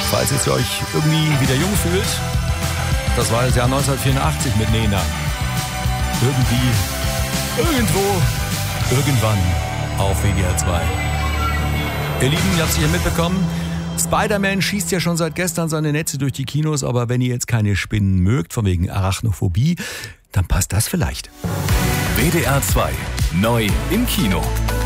Falls ihr euch irgendwie wieder jung fühlt, das war das Jahr 1984 mit Nena. Irgendwie, irgendwo, irgendwann auf WDR 2. Ihr Lieben, ihr habt es hier mitbekommen. Spider-Man schießt ja schon seit gestern seine Netze durch die Kinos, aber wenn ihr jetzt keine Spinnen mögt, von wegen Arachnophobie, dann passt das vielleicht. WDR 2, neu im Kino.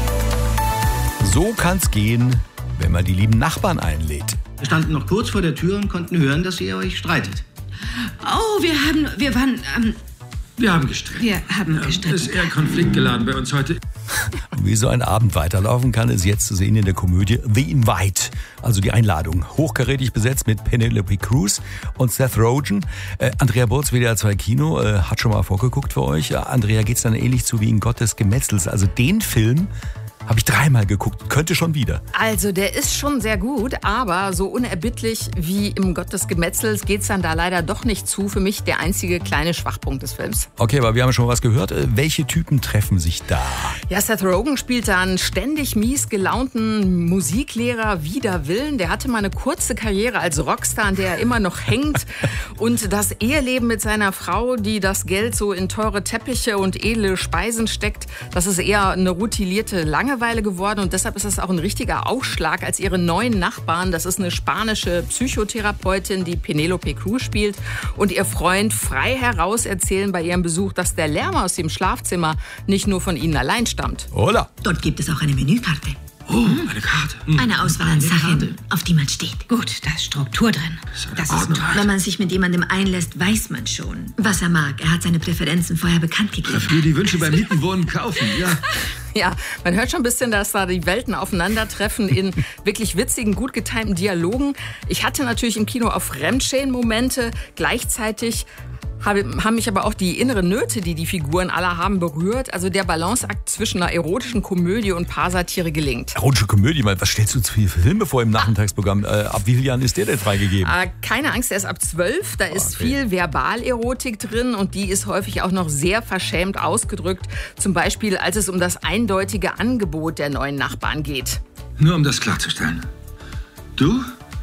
So kann's gehen, wenn man die lieben Nachbarn einlädt. Wir standen noch kurz vor der Tür und konnten hören, dass ihr euch streitet. Oh, wir haben gestritten. Ist eher konfliktgeladen bei uns heute. Wie so ein Abend weiterlaufen kann, ist jetzt zu sehen in der Komödie The Invite, also die Einladung. Hochkarätig besetzt mit Penelope Cruz und Seth Rogen. Andrea Burz, WDR 2 Kino, hat schon mal vorgeguckt für euch. Andrea, geht's dann ähnlich zu wie in Gottes Gemetzels. Also den Film habe ich 3-mal geguckt, könnte schon wieder. Also der ist schon sehr gut, aber so unerbittlich wie im Gott des Gemetzels geht's dann da leider doch nicht zu. Für mich der einzige kleine Schwachpunkt des Films. Okay, aber wir haben schon was gehört. Welche Typen treffen sich da? Ja, Seth Rogen spielt da einen ständig mies gelaunten Musiklehrer wider Willen. Der hatte mal eine kurze Karriere als Rockstar, an der er immer noch hängt. Und das Eheleben mit seiner Frau, die das Geld so in teure Teppiche und edle Speisen steckt, das ist eher eine routinierte Langeweile geworden. Und deshalb ist es auch ein richtiger Ausschlag, als ihre neuen Nachbarn, das ist eine spanische Psychotherapeutin, die Penelope Cruz spielt, und ihr Freund frei heraus erzählen bei ihrem Besuch, dass der Lärm aus dem Schlafzimmer nicht nur von ihnen allein stammt. Hola. Dort gibt es auch eine Menükarte. Oh, eine Karte. Eine Auswahl an Sachen, auf die man steht. Gut, da ist Struktur drin. Das ist toll. Wenn man sich mit jemandem einlässt, weiß man schon, was er mag. Er hat seine Präferenzen vorher bekannt gegeben. Darf mir die Wünsche beim Mieten, Wohnen, Kaufen, ja. Ja, man hört schon ein bisschen, dass da die Welten aufeinandertreffen in wirklich witzigen, gut getimten Dialogen. Ich hatte natürlich im Kino auch Fremdschämen-Momente. Gleichzeitig haben mich aber auch die inneren Nöte, die die Figuren alle haben, berührt. Also der Balanceakt zwischen einer erotischen Komödie und Paarsatire gelingt. Erotische Komödie, was stellst du für Filme vor im Nachmittagsprogramm? Ab wie vielen Jahren ist der denn freigegeben? Keine Angst, der ist ab 12. Da ist viel Verbalerotik drin und die ist häufig auch noch sehr verschämt ausgedrückt. Zum Beispiel, als es um das eindeutige Angebot der neuen Nachbarn geht. Nur um das klarzustellen. Du,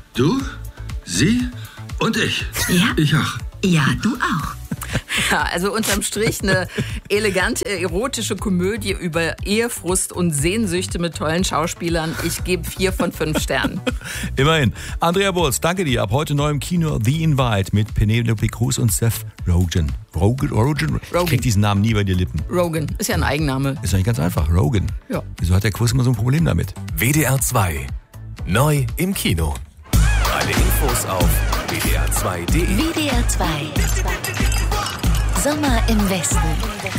sie und ich. Ja. Ich auch. Ja, du auch. Ja, also unterm Strich eine elegante, erotische Komödie über Ehefrust und Sehnsüchte mit tollen Schauspielern. Ich gebe 4 von 5 Sternen. Immerhin. Andrea Burz, danke dir. Ab heute neu im Kino The Invite mit Penelope Cruz und Seth Rogen. Rogen? Ich krieg diesen Namen nie bei den Lippen. Rogen, ist ja ein Eigenname. Ist eigentlich ganz einfach, Rogen. Ja. Wieso hat der Quiz immer so ein Problem damit? WDR 2, neu im Kino. Alle Infos auf WDR2.de. WDR 2. Sommer im Westen.